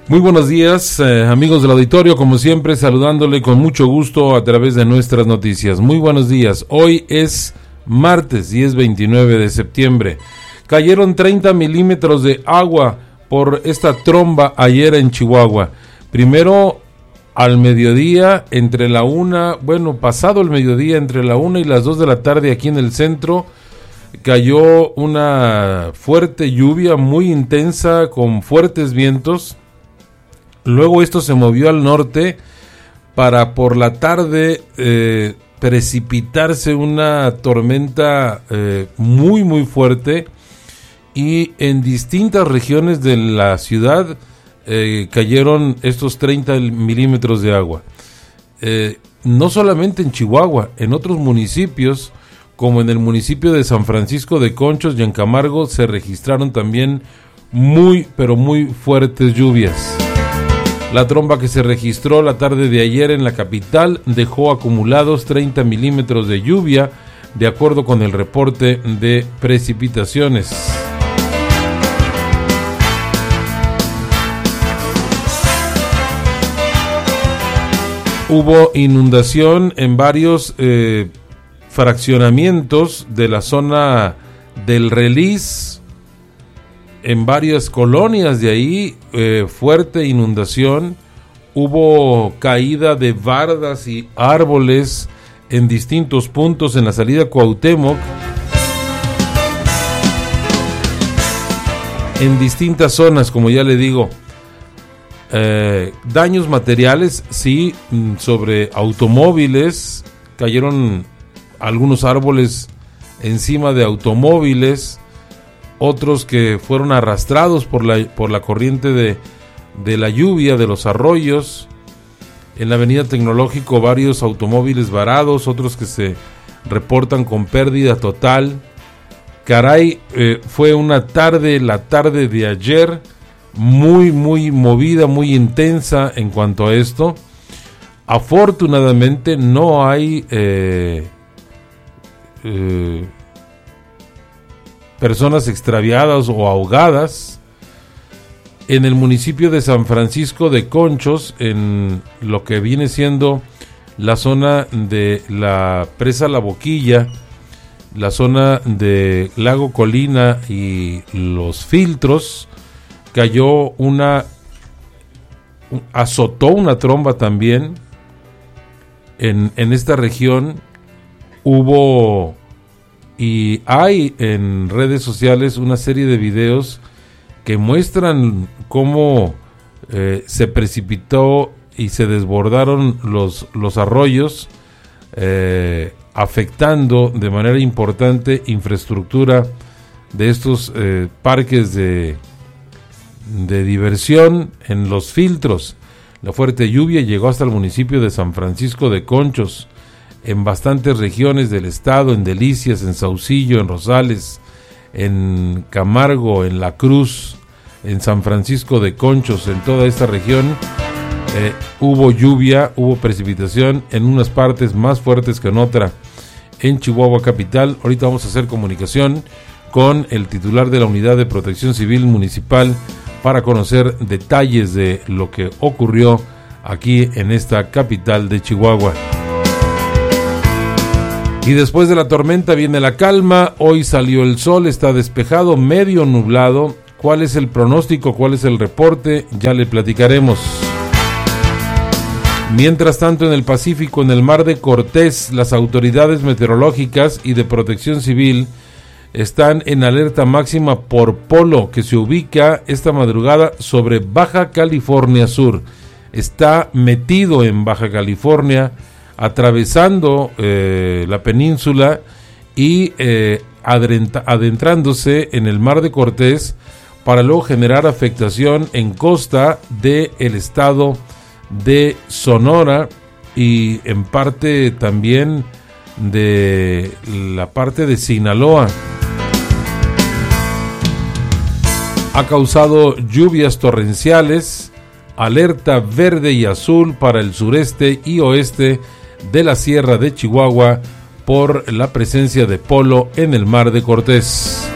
Muy buenos días, amigos del auditorio, como siempre saludándole con mucho gusto a través de nuestras noticias. Muy buenos días, hoy es martes y es 29 de septiembre. Cayeron 30 milímetros de agua por esta tromba ayer en Chihuahua. Primero al mediodía, pasado el mediodía, entre la 1 y las 2 de la tarde aquí en el centro, cayó una fuerte lluvia muy intensa con fuertes vientos. Luego esto se movió al norte para por la tarde precipitarse una tormenta muy fuerte, y en distintas regiones de la ciudad cayeron estos 30 milímetros de agua. No solamente en Chihuahua, en otros municipios, como en el municipio de San Francisco de Conchos y en Camargo, se registraron también muy fuertes lluvias. La tromba que se registró la tarde de ayer en la capital dejó acumulados 30 milímetros de lluvia, de acuerdo con el reporte de precipitaciones. Hubo inundación en varios fraccionamientos de la zona del Reliz. En varias colonias de ahí, fuerte inundación. Hubo caída de bardas y árboles en distintos puntos en la salida Cuauhtémoc. En distintas zonas, como ya le digo. Daños materiales, sí, sobre automóviles. Cayeron algunos árboles encima de automóviles. Otros que fueron arrastrados por la corriente de la lluvia, de los arroyos. En la avenida Tecnológico varios automóviles varados, otros que se reportan con pérdida total. Caray, fue la tarde de ayer, muy movida, muy intensa en cuanto a esto. Afortunadamente no hay personas extraviadas o ahogadas. En el municipio de San Francisco de Conchos, en lo que viene siendo la zona de la presa La Boquilla, la zona de Lago Colina y Los Filtros, azotó una tromba también. En esta región hubo y hay en redes sociales una serie de videos que muestran cómo se precipitó y se desbordaron los arroyos, afectando de manera importante infraestructura de estos parques de diversión en Los Filtros. La fuerte lluvia llegó hasta el municipio de San Francisco de Conchos, en bastantes regiones del estado, en Delicias, en Saucillo, en Rosales, en Camargo, en La Cruz, en San Francisco de Conchos. En toda esta región hubo lluvia, hubo precipitación, en unas partes más fuertes que en otra. En Chihuahua capital, ahorita vamos a hacer comunicación con el titular de la Unidad de Protección Civil Municipal para conocer detalles de lo que ocurrió aquí en esta capital de Chihuahua. Y después de la tormenta viene la calma. Hoy salió el sol, está despejado, medio nublado. ¿Cuál es el pronóstico? ¿Cuál es el reporte? Ya le platicaremos. Mientras tanto, en el Pacífico, en el Mar de Cortés, las autoridades meteorológicas y de protección civil están en alerta máxima por Polo, que se ubica esta madrugada sobre Baja California Sur. Está metido en Baja California, atravesando la península y adentrándose en el Mar de Cortés para luego generar afectación en costa del estado de Sonora y en parte también de la parte de Sinaloa. Ha causado lluvias torrenciales, alerta verde y azul para el sureste y oeste de la Sierra de Chihuahua por la presencia de Polo en el Mar de Cortés.